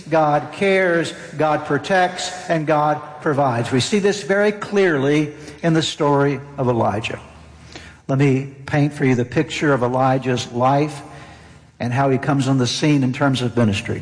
God cares, God protects, and God provides. We see this very clearly in the story of Elijah. Let me paint for you the picture of Elijah's life and how he comes on the scene in terms of ministry.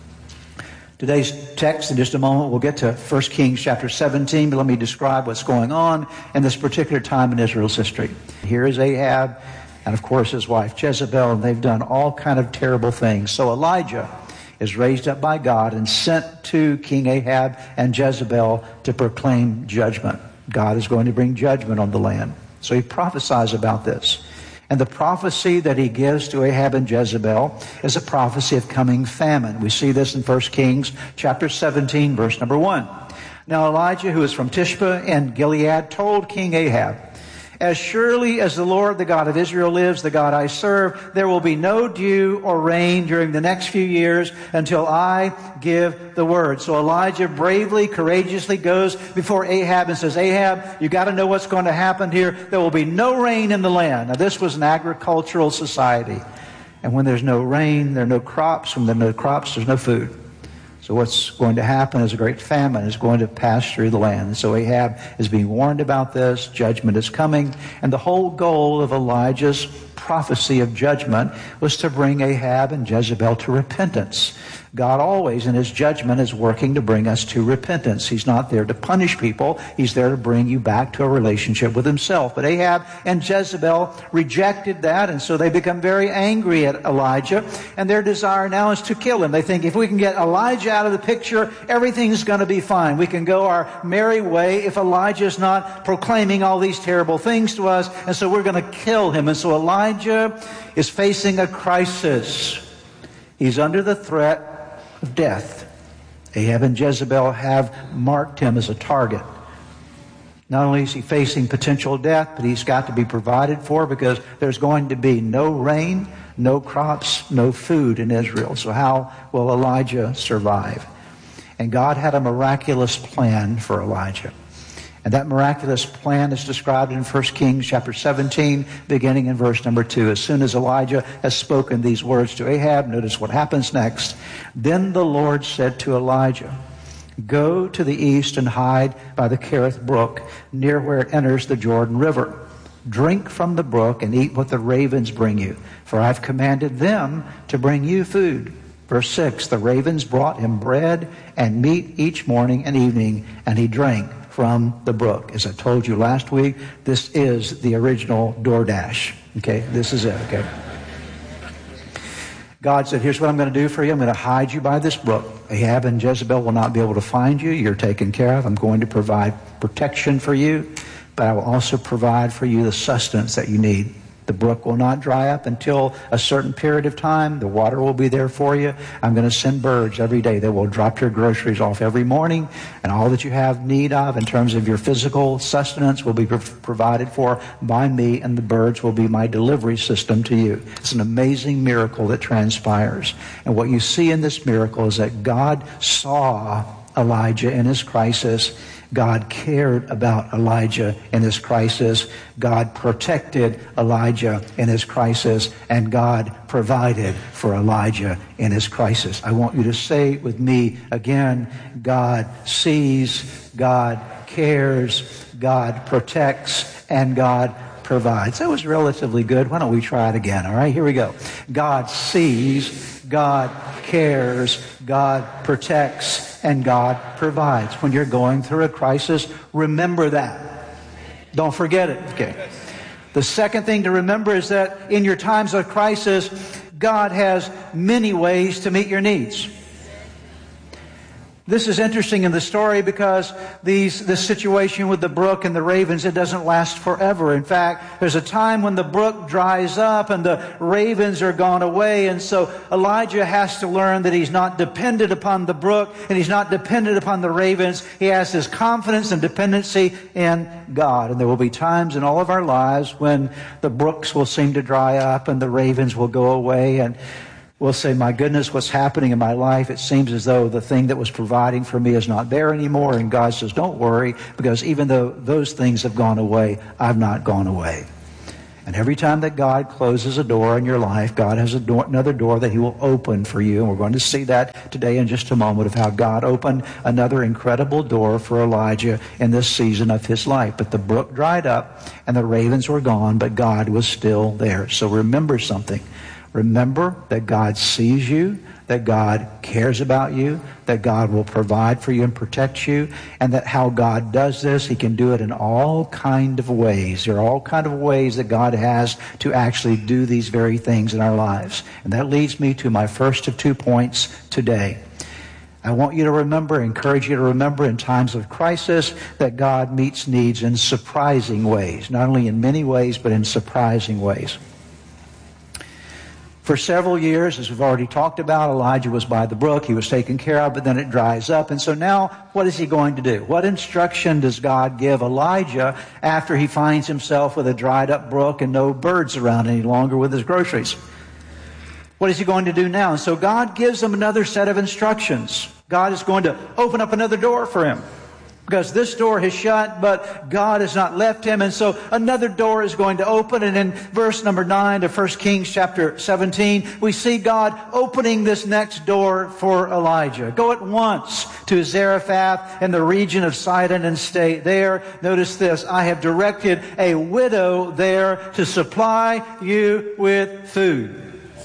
Today's text, in just a moment, we'll get to 1 Kings chapter 17, but let me describe what's going on in this particular time in Israel's history. Here is Ahab, and of course his wife Jezebel, and they've done all kind of terrible things. So Elijah is raised up by God and sent to King Ahab and Jezebel to proclaim judgment. God is going to bring judgment on the land. So he prophesies about this. And the prophecy that he gives to Ahab and Jezebel is a prophecy of coming famine. We see this in 1 Kings chapter 17, verse number 1. Now Elijah, who is from Tishbe in Gilead, told King Ahab, "As surely as the Lord, the God of Israel lives, the God I serve, there will be no dew or rain during the next few years until I give the word." So Elijah bravely, courageously goes before Ahab and says, "Ahab, you got to know what's going to happen here. There will be no rain in the land." Now this was an agricultural society. And when there's no rain, there are no crops. When there are no crops, there's no food. So what's going to happen is a great famine is going to pass through the land. And so Ahab is being warned about this. Judgment is coming. And the whole goal of Elijah's prophecy of judgment was to bring Ahab and Jezebel to repentance. God always, in his judgment, is working to bring us to repentance. He's not there to punish people. He's there to bring you back to a relationship with himself. But Ahab and Jezebel rejected that, and so they become very angry at Elijah, and their desire now is to kill him. They think, if we can get Elijah out of the picture, everything's going to be fine. We can go our merry way if Elijah is not proclaiming all these terrible things to us, and so we're going to kill him. And so Elijah is facing a crisis. He's under the threat of death. Ahab and Jezebel have marked him as a target. Not only is he facing potential death, but he's got to be provided for, because there's going to be no rain, no crops, no food in Israel. So how will Elijah survive? And God had a miraculous plan for Elijah. And that miraculous plan is described in 1 Kings chapter 17, beginning in verse number 2. As soon as Elijah has spoken these words to Ahab, notice what happens next. Then the Lord said to Elijah, "Go to the east and hide by the Kerith brook, near where it enters the Jordan River. Drink from the brook and eat what the ravens bring you, for I've commanded them to bring you food." Verse 6, the ravens brought him bread and meat each morning and evening, and he drank from the brook. As I told you last week, this is the original DoorDash. Okay, this is it, okay? God said, here's what I'm going to do for you. I'm going to hide you by this brook. Ahab and Jezebel will not be able to find you. You're taken care of. I'm going to provide protection for you, but I will also provide for you the sustenance that you need. The brook will not dry up until a certain period of time. The water will be there for you. I'm going to send birds every day that will drop your groceries off every morning, and all that you have need of in terms of your physical sustenance will be provided for by me, and the birds will be my delivery system to you. It's an amazing miracle that transpires. And what you see in this miracle is that God saw Elijah in his crisis. God cared about Elijah in his crisis. God protected Elijah in his crisis. And God provided for Elijah in his crisis. I want you to say with me again, God sees, God cares, God protects, and God provides. That was relatively good. Why don't we try it again? All right, here we go. God sees, God cares, God protects, and God provides. When you're going through a crisis, remember that. Don't forget it. Okay. The second thing to remember is that in your times of crisis, God has many ways to meet your needs. This is interesting in the story because this situation with the brook and the ravens, it doesn't last forever. In fact, there's a time when the brook dries up and the ravens are gone away. And so Elijah has to learn that he's not dependent upon the brook and he's not dependent upon the ravens. He has his confidence and dependency in God. And there will be times in all of our lives when the brooks will seem to dry up and the ravens will go away, and we'll say, my goodness, what's happening in my life? It seems as though the thing that was providing for me is not there anymore. And God says, don't worry, because even though those things have gone away, I've not gone away. And every time that God closes a door in your life, God has another door that He will open for you. And we're going to see that today in just a moment of how God opened another incredible door for Elijah in this season of his life. But the brook dried up and the ravens were gone, but God was still there. So remember something. Remember that God sees you, that God cares about you, that God will provide for you and protect you, and that how God does this, He can do it in all kind of ways. There are all kind of ways that God has to actually do these very things in our lives. And that leads me to my first of 2 points today. I want you to remember, encourage you to remember in times of crisis that God meets needs in surprising ways. Not only in many ways, but in surprising ways. For several years, as we've already talked about, Elijah was by the brook. He was taken care of, but then it dries up. And so now, what is he going to do? What instruction does God give Elijah after he finds himself with a dried up brook and no birds around any longer with his groceries? What is he going to do now? And so God gives him another set of instructions. God is going to open up another door for him. Because this door has shut, but God has not left him. And so another door is going to open. And in verse number 9 of 1 Kings chapter 17, we see God opening this next door for Elijah. Go at once to Zarephath in the region of Sidon and stay there. Notice this, I have directed a widow there to supply you with food.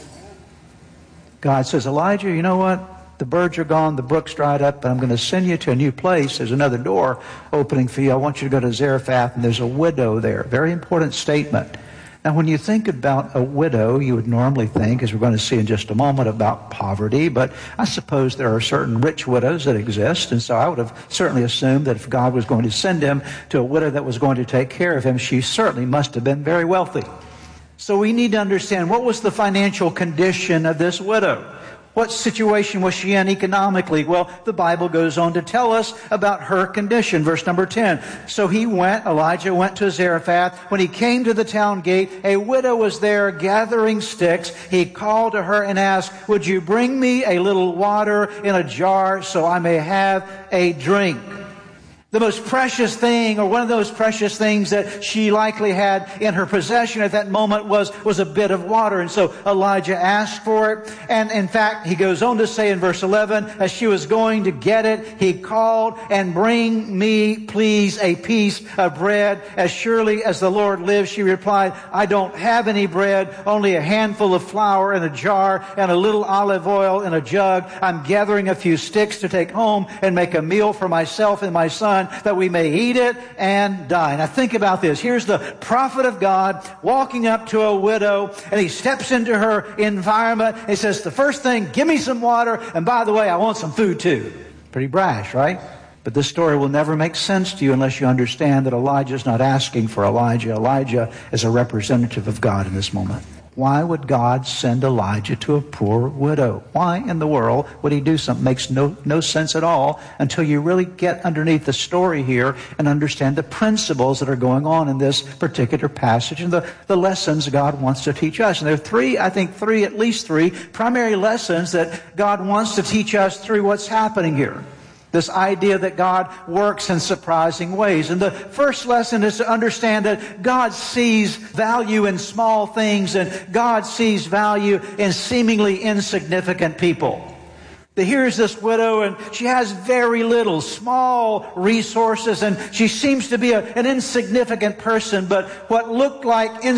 God says, Elijah, you know what? The birds are gone, the brook's dried up, but I'm going to send you to a new place. There's another door opening for you. I want you to go to Zarephath, and there's a widow there. Very important statement. Now, when you think about a widow, you would normally think, as we're going to see in just a moment, about poverty, but I suppose there are certain rich widows that exist, and so I would have certainly assumed that if God was going to send him to a widow that was going to take care of him, she certainly must have been very wealthy. So we need to understand, what was the financial condition of this widow? What situation was she in economically? Well, the Bible goes on to tell us about her condition. Verse number 10. So Elijah went to Zarephath. When he came to the town gate, a widow was there gathering sticks. He called to her and asked, would you bring me a little water in a jar so I may have a drink? The most precious thing, or one of those precious things that she likely had in her possession at that moment was a bit of water. And so Elijah asked for it. And in fact, he goes on to say in verse 11, as she was going to get it, he called, and bring me, please, a piece of bread. As surely as the Lord lives, she replied, I don't have any bread, only a handful of flour in a jar and a little olive oil in a jug. I'm gathering a few sticks to take home and make a meal for myself and my son, that we may eat it and die. Now think about this. Here's the prophet of God walking up to a widow, and he steps into her environment. He says, the first thing, give me some water, and by the way, I want some food too. Pretty brash, right? But this story will never make sense to you unless you understand that Elijah is not asking for Elijah. Elijah is a representative of God in this moment. Why would God send Elijah to a poor widow? Why in the world would he do something? Makes no sense at all until you really get underneath the story here and understand the principles that are going on in this particular passage and the lessons God wants to teach us. And there are at least three primary lessons that God wants to teach us through what's happening here. This idea that God works in surprising ways. And the first lesson is to understand that God sees value in small things, and God sees value in seemingly insignificant people. Here's this widow, and she has very little, small resources, and she seems to be an insignificant person, but what looked like an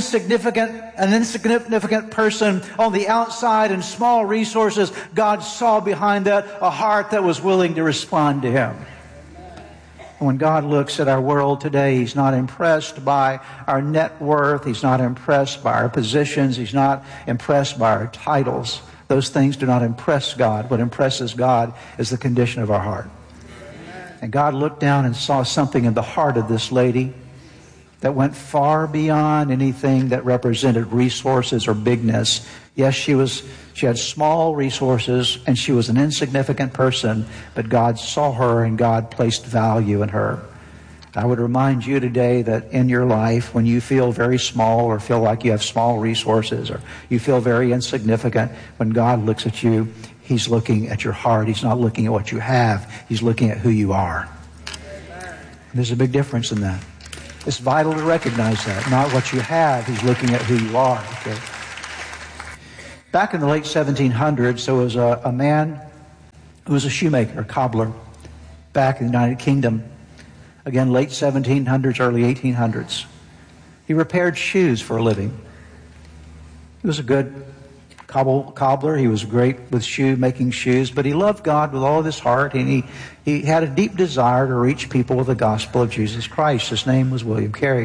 insignificant person on the outside and small resources, God saw behind that a heart that was willing to respond to Him. When God looks at our world today, He's not impressed by our net worth. He's not impressed by our positions. He's not impressed by our titles. Those things do not impress God. What impresses God is the condition of our heart. And God looked down and saw something in the heart of this lady that went far beyond anything that represented resources or bigness. Yes, she had small resources and she was an insignificant person, but God saw her and God placed value in her. I would remind you today that in your life, when you feel very small or feel like you have small resources or you feel very insignificant, when God looks at you, He's looking at your heart. He's not looking at what you have. He's looking at who you are. There's a big difference in that. It's vital to recognize that. Not what you have. He's looking at who you are. Okay? Back in the late 1700s, there was a man who was a shoemaker, a cobbler, back in the United Kingdom. Again, late 1700s, early 1800s. He repaired shoes for a living. He was a good cobbler. He was great with making shoes, but he loved God with all of his heart, and he had a deep desire to reach people with the gospel of Jesus Christ. His name was William Carey.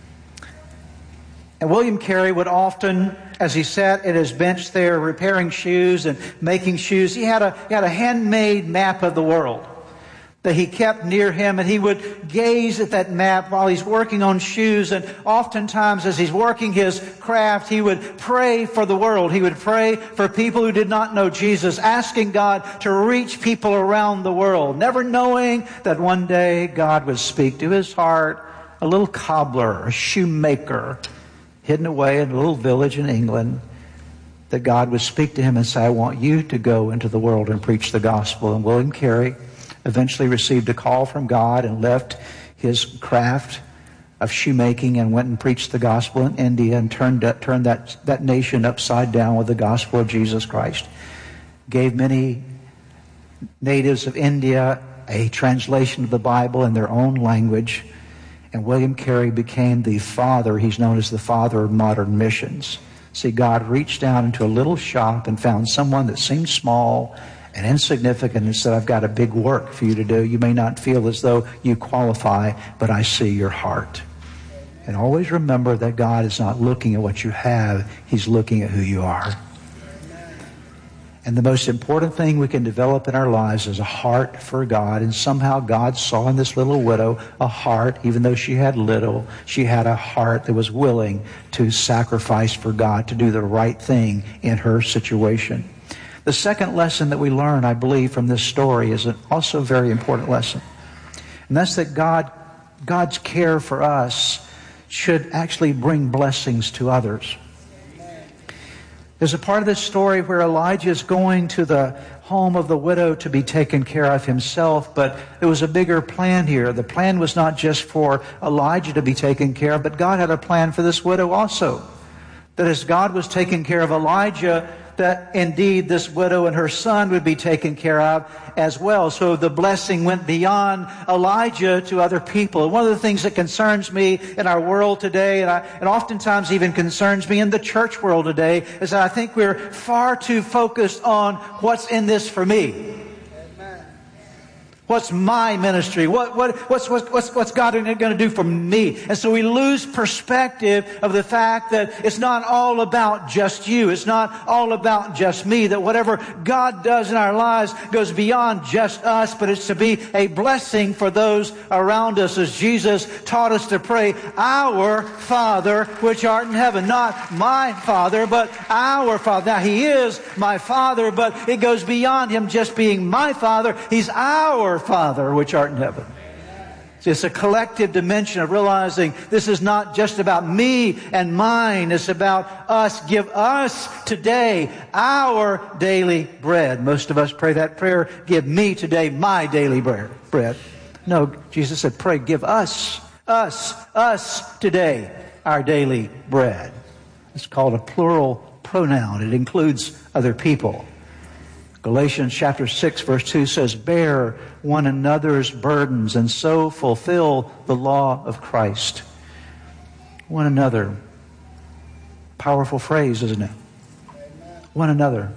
And William Carey would often, as he sat at his bench there repairing shoes and making shoes, he had a handmade map of the world that he kept near him, and he would gaze at that map while he's working on shoes, and oftentimes as he's working his craft, he would pray for the world. He would pray for people who did not know Jesus, asking God to reach people around the world, never knowing that one day God would speak to his heart. A little cobbler, a shoemaker, hidden away in a little village in England, that God would speak to him and say, I want you to go into the world and preach the gospel. And William Carey eventually received a call from God and left his craft of shoemaking and went and preached the gospel in India and turned that nation upside down with the gospel of Jesus Christ. Gave many natives of India a translation of the Bible in their own language. And William Carey became the father. He's known as the father of modern missions. See, God reached down into a little shop and found someone that seemed small and insignificant and said, I've got a big work for you to do. You may not feel as though you qualify, but I see your heart. And always remember that God is not looking at what you have. He's looking at who you are. And the most important thing we can develop in our lives is a heart for God. And somehow God saw in this little widow a heart, even though she had little, she had a heart that was willing to sacrifice for God, to do the right thing in her situation. The second lesson that we learn, I believe, from this story is also a very important lesson. And that's that God's care for us should actually bring blessings to others. There's a part of this story where Elijah is going to the home of the widow to be taken care of himself, but there was a bigger plan here. The plan was not just for Elijah to be taken care of, but God had a plan for this widow also. That as God was taking care of Elijah, that indeed this widow and her son would be taken care of as well. So the blessing went beyond Elijah to other people. And one of the things that concerns me in our world today, and oftentimes even concerns me in the church world today, is that I think we're far too focused on what's in this for me. What's my ministry? What's God going to do for me? And so we lose perspective of the fact that it's not all about just you. It's not all about just me. That whatever God does in our lives goes beyond just us, but it's to be a blessing for those around us, as Jesus taught us to pray, Our Father which art in heaven. Not my Father, but our Father. Now, He is my Father, but it goes beyond Him just being my Father. He's our Father which art in heaven. It's a collective dimension of realizing this is not just about me and mine. It's about us. Give us today our daily bread. Most of us pray that prayer, give me today my daily bread. No, Jesus said, pray, give us today our daily bread. It's called a plural pronoun. It includes other people. Galatians chapter 6 verse 2 says, bear one another's burdens and so fulfill the law of Christ. One another. Powerful phrase, isn't it? One another.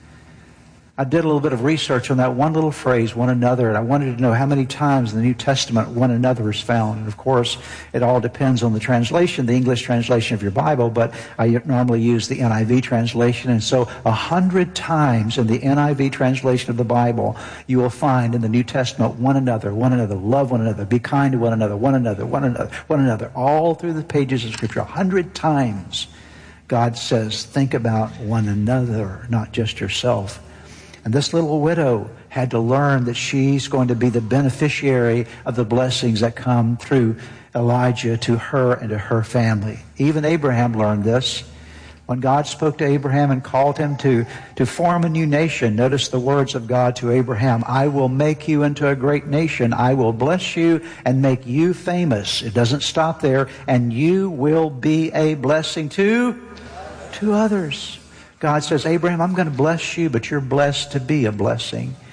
I did a little bit of research on that one little phrase, one another, and I wanted to know how many times in the New Testament one another is found. And of course, it all depends on the translation, the English translation of your Bible, but I normally use the NIV translation. And so 100 times in the NIV translation of the Bible, you will find in the New Testament one another, love one another, be kind to one another, one another, all through the pages of Scripture. 100 times God says, think about one another, not just yourself. And this little widow had to learn that she's going to be the beneficiary of the blessings that come through Elijah to her and to her family. Even Abraham learned this. When God spoke to Abraham and called him to form a new nation, notice the words of God to Abraham, I will make you into a great nation. I will bless you and make you famous. It doesn't stop there. And you will be a blessing to others. God says, Abraham, I'm going to bless you, but you're blessed to be a blessing.